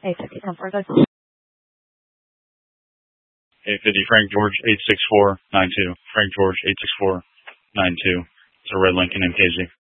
850 further. 850 Frank George 86492. Frank George 86492. It's a red Lincoln MKZ.